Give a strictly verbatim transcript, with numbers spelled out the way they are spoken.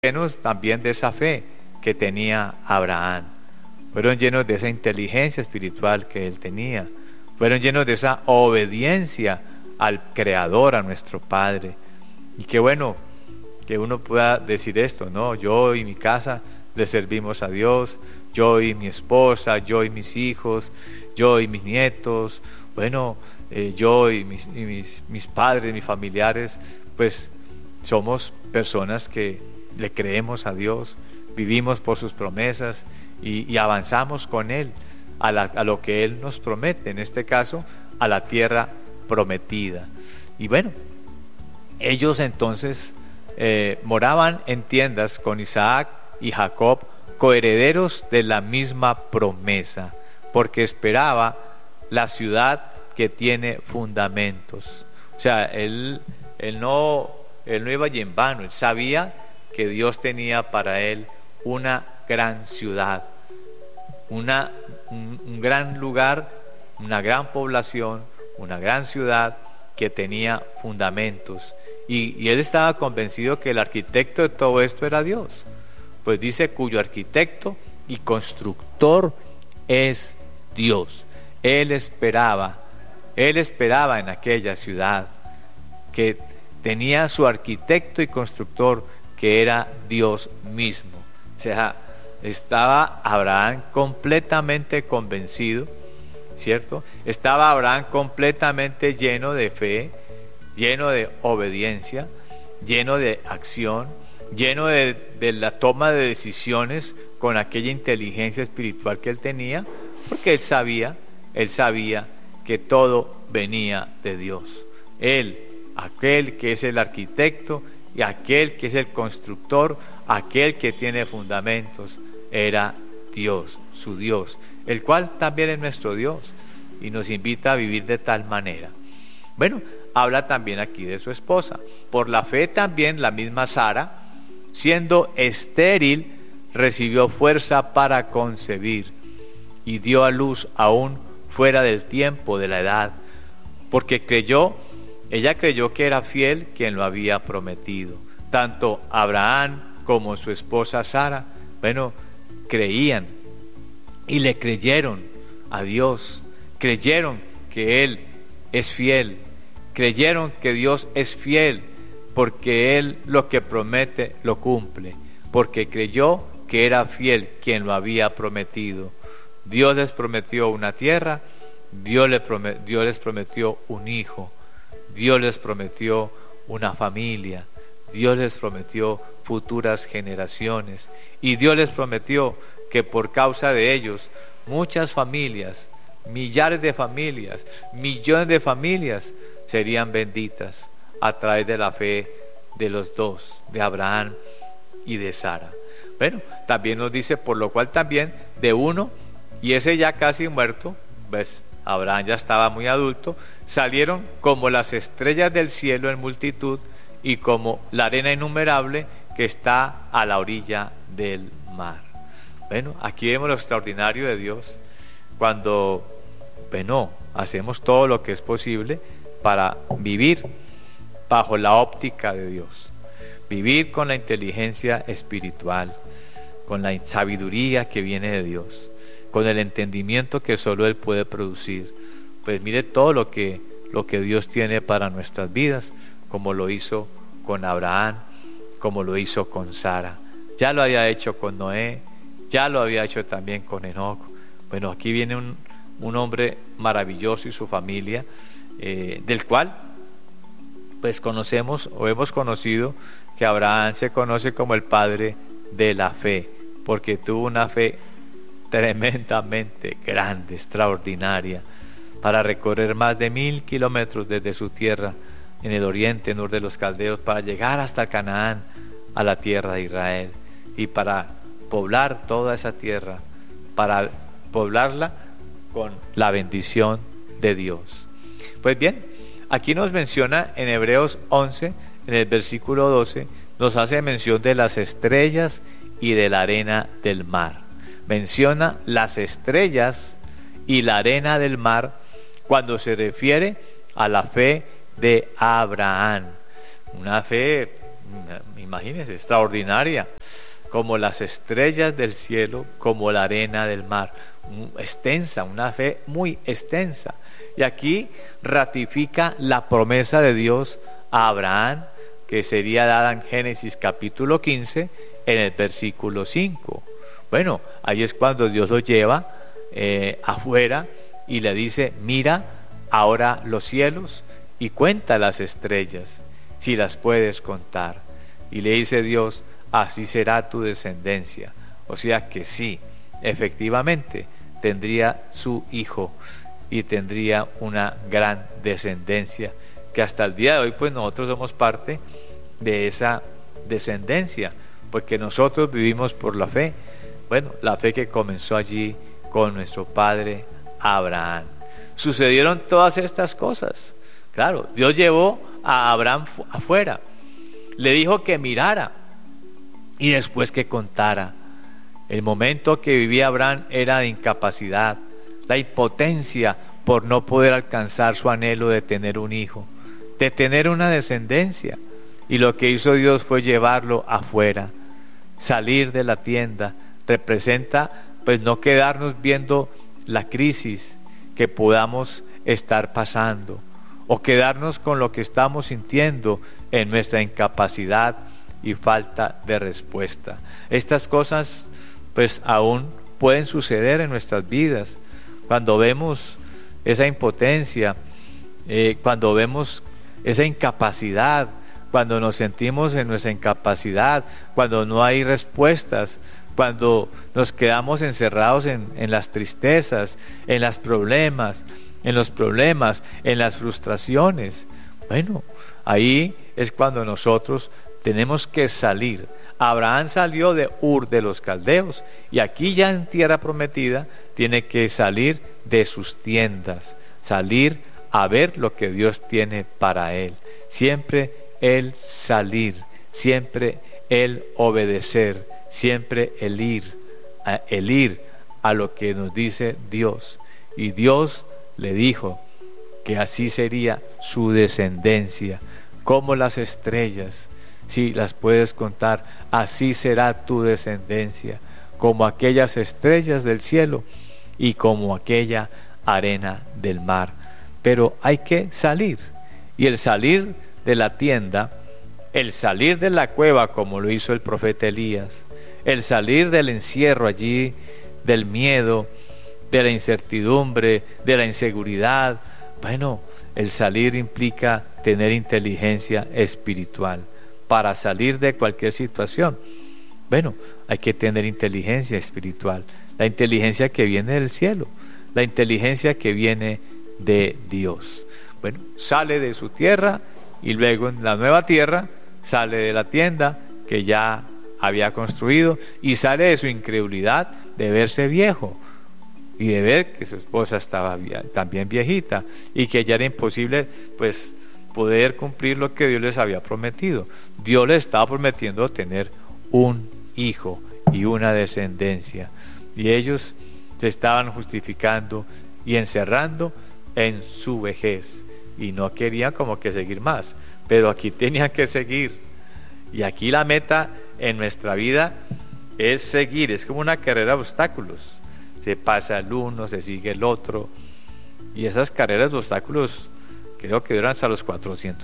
llenos también de esa fe que tenía Abraham. Fueron llenos de esa inteligencia espiritual que él tenía. Fueron llenos de esa obediencia al Creador, a nuestro Padre. Y qué bueno que uno pueda decir esto, ¿no? Yo y mi casa le servimos a Dios, yo y mi esposa, yo y mis hijos, yo y mis nietos, bueno, eh, yo y, mis, y mis, mis padres, mis familiares, pues somos personas que le creemos a Dios, vivimos por sus promesas y, y avanzamos con Él a, la, a lo que Él nos promete, en este caso a la tierra prometida. Y bueno, ellos entonces eh, moraban en tiendas con Isaac y Jacob, coherederos de la misma promesa, porque esperaba la ciudad que tiene fundamentos. O sea, él, él, no, él no iba allí en vano, él sabía que Dios tenía para él una gran ciudad, una, un, un gran lugar, una gran población, una gran ciudad que tenía fundamentos. Y, y él estaba convencido que el arquitecto de todo esto era Dios. Pues dice, cuyo arquitecto y constructor es Dios. Él esperaba, él esperaba en aquella ciudad que tenía su arquitecto y constructor, que era Dios mismo. O sea, estaba Abraham completamente convencido, ¿cierto? Estaba Abraham completamente lleno de fe, lleno de obediencia, lleno de acción, lleno de, de la toma de decisiones con aquella inteligencia espiritual que él tenía, porque él sabía, él sabía que todo venía de Dios. Él, aquel que es el arquitecto y aquel que es el constructor, aquel que tiene fundamentos, era Dios, su Dios, el cual también es nuestro Dios y nos invita a vivir de tal manera. Bueno, habla también aquí de su esposa. Por la fe también la misma Sara, siendo estéril, recibió fuerza para concebir y dio a luz aún fuera del tiempo de la edad, porque creyó, ella creyó que era fiel quien lo había prometido. Tanto Abraham como su esposa Sara, bueno, creían y le creyeron a Dios, creyeron que Él es fiel, creyeron que Dios es fiel, porque Él lo que promete lo cumple, porque creyó que era fiel quien lo había prometido. Dios les prometió una tierra, Dios les prometió, Dios les prometió un hijo, Dios les prometió una familia, Dios les prometió futuras generaciones, y Dios les prometió que por causa de ellos muchas familias, millares de familias, millones de familias serían benditas a través de la fe de los dos, de Abraham y de Sara. Bueno, también nos dice, por lo cual también de uno, y ese ya casi muerto, ves, Abraham ya estaba muy adulto, salieron como las estrellas del cielo en multitud y como la arena innumerable que está a la orilla del mar. Bueno, aquí vemos lo extraordinario de Dios cuando, bueno, hacemos todo lo que es posible para vivir bajo la óptica de Dios, vivir con la inteligencia espiritual, con la sabiduría que viene de Dios, con el entendimiento que solo Él puede producir. Pues mire todo lo que, lo que Dios tiene para nuestras vidas, como lo hizo con Abraham, como lo hizo con Sara. Ya lo había hecho con Noé, ya lo había hecho también con Enoc. Bueno, aquí viene un, un hombre maravilloso y su familia, eh, del cual pues conocemos o hemos conocido que Abraham se conoce como el padre de la fe, porque tuvo una fe tremendamente grande, extraordinaria, para recorrer más de mil kilómetros desde su tierra en el oriente, en Ur de los Caldeos, para llegar hasta Canaán, a la tierra de Israel, y para poblar toda esa tierra, para poblarla con la bendición de Dios. Pues bien, aquí nos menciona en Hebreos once, en el versículo doce, nos hace mención de las estrellas y de la arena del mar. Menciona las estrellas y la arena del mar cuando se refiere a la fe de Abraham. Una fe imagínense, extraordinaria, como las estrellas del cielo, como la arena del mar, extensa, una fe muy extensa. Y aquí ratifica la promesa de Dios a Abraham, que sería dada en Génesis capítulo quince, en el versículo cinco. Bueno, ahí es cuando Dios lo lleva eh, afuera y le dice: mira ahora los cielos y cuenta las estrellas, si las puedes contar. Y le dice Dios: así será tu descendencia. O sea que sí, efectivamente tendría su hijo y tendría una gran descendencia, que hasta el día de hoy pues nosotros somos parte de esa descendencia, porque nosotros vivimos por la fe. Bueno, la fe que comenzó allí con nuestro padre Abraham. Sucedieron todas estas cosas. Claro, Dios llevó a Abraham afuera, le dijo que mirara y después que contara. El momento que vivía Abraham era de incapacidad, la impotencia por no poder alcanzar su anhelo de tener un hijo, de tener una descendencia. Y lo que hizo Dios fue llevarlo afuera. Salir de la tienda representa pues no quedarnos viendo la crisis que podamos estar pasando, o quedarnos con lo que estamos sintiendo en nuestra incapacidad y falta de respuesta. Estas cosas pues aún pueden suceder en nuestras vidas, cuando vemos esa impotencia, eh, cuando vemos esa incapacidad, cuando nos sentimos en nuestra incapacidad, cuando no hay respuestas, cuando nos quedamos encerrados en, en las tristezas, en los problemas, en los problemas, en las frustraciones. Bueno, ahí es cuando nosotros tenemos que salir. Abraham salió de Ur de los Caldeos, y aquí ya en tierra prometida tiene que salir de sus tiendas, salir a ver lo que Dios tiene para él. Siempre el salir, siempre el obedecer, siempre el ir, el ir a lo que nos dice Dios. Y Dios le dijo que así sería su descendencia, como las estrellas, si las puedes contar, así será tu descendencia, como aquellas estrellas del cielo y como aquella arena del mar. Pero hay que salir, y el salir de la tienda, el salir de la cueva como lo hizo el profeta Elías, el salir del encierro allí, del miedo, de la incertidumbre, de la inseguridad. Bueno, el salir implica tener inteligencia espiritual para salir de cualquier situación. Bueno, hay que tener inteligencia espiritual, la inteligencia que viene del cielo, la inteligencia que viene de Dios. Bueno, sale de su tierra y luego en la nueva tierra sale de la tienda que ya había construido y sale de su incredulidad de verse viejo y de ver que su esposa estaba también viejita y que ya era imposible pues poder cumplir lo que Dios les había prometido. Dios les estaba prometiendo tener un hijo y una descendencia, y ellos se estaban justificando y encerrando en su vejez y no querían como que seguir más, pero aquí tenían que seguir. Y aquí la meta en nuestra vida es seguir, es como una carrera de obstáculos. Se pasa el uno, se sigue el otro, y esas carreras de obstáculos creo que duran hasta los cuatrocientos